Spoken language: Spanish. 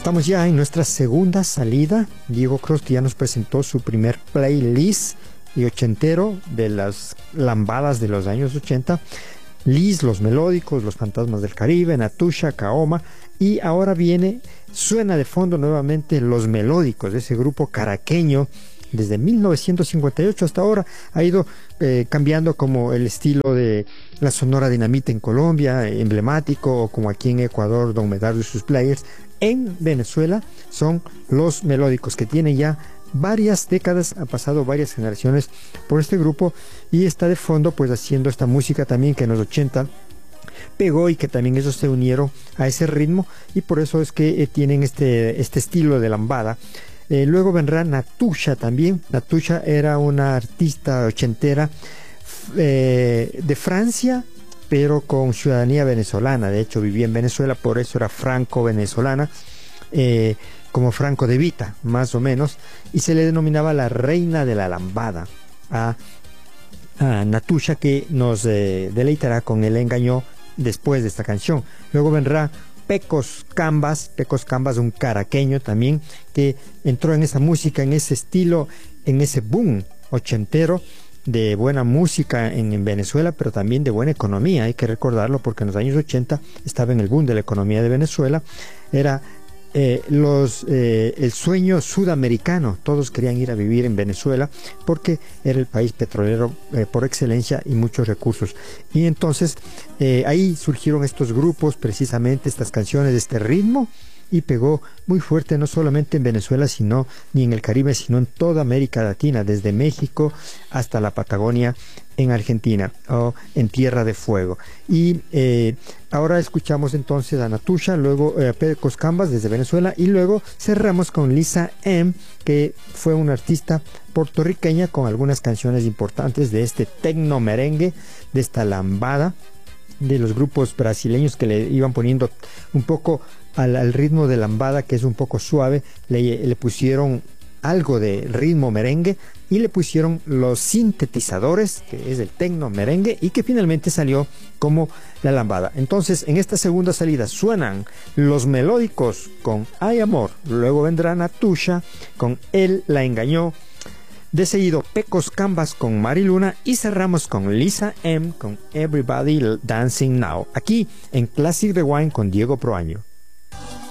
Estamos ya en nuestra segunda salida. Diego Cross, que ya nos presentó su primer playlist y ochentero de las lambadas de los años 80. Liz, Los Melódicos, Los Fantasmas del Caribe, Natusha, Kaoma, y ahora suena de fondo nuevamente Los Melódicos, ese grupo caraqueño. Desde 1958 hasta ahora ha ido cambiando como el estilo de la Sonora Dinamita en Colombia, emblemático, o como aquí en Ecuador, Don Medardo y sus Players. En Venezuela son Los Melódicos, que tiene ya varias décadas, ha pasado varias generaciones por este grupo y está de fondo pues haciendo esta música también que en los 80 pegó y que también ellos se unieron a ese ritmo, y por eso es que tienen este estilo de lambada. Luego vendrá Natusha también. Natusha era una artista ochentera de Francia, pero con ciudadanía venezolana. De hecho vivía en Venezuela, por eso era franco-venezolana, como Franco de Vita, más o menos, y se le denominaba la reina de la lambada a Natusha, que nos deleitará con El Engañó después de esta canción. Luego vendrá Pecos Cambas, un caraqueño también, que entró en esa música, en ese estilo, en ese boom ochentero de buena música en Venezuela, pero también de buena economía. Hay que recordarlo, porque en los años 80 estaba en el boom de la economía de Venezuela. Era el sueño sudamericano. Todos querían ir a vivir en Venezuela porque era el país petrolero por excelencia y muchos recursos. Y entonces ahí surgieron estos grupos, precisamente estas canciones de este ritmo, y pegó muy fuerte, no solamente en Venezuela, ni en el Caribe, sino en toda América Latina, desde México hasta la Patagonia en Argentina, o en Tierra de Fuego. Y ahora escuchamos entonces a Natusha, luego Pecos Cambas desde Venezuela, y luego cerramos con Lisa M, que fue una artista puertorriqueña con algunas canciones importantes de este tecno merengue, de esta lambada de los grupos brasileños que le iban poniendo un poco al ritmo de lambada, que es un poco suave, le pusieron algo de ritmo merengue y le pusieron los sintetizadores, que es el tecno merengue, y que finalmente salió como la lambada. Entonces, en esta segunda salida suenan Los Melódicos con Ay Amor, luego vendrá Natusha con Él la Engañó, de seguido Pecos Cambas con Mariluna, y cerramos con Lisa M con Everybody Dancing Now, aquí en Classic Rewind con Diego Proaño.